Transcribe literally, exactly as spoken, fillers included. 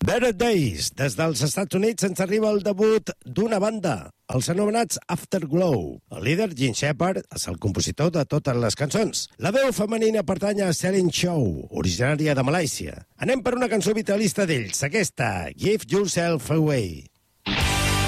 Better Days. Des dels Estats Units ens arriba el debut d'una banda, els anomenats Afterglow. El líder, Jim Shepard, és el compositor de totes les cançons. La veu femenina pertany a Selin Chow, originària de Malàisia. Anem per una cançó vitalista d'ells, aquesta, Give Yourself Away.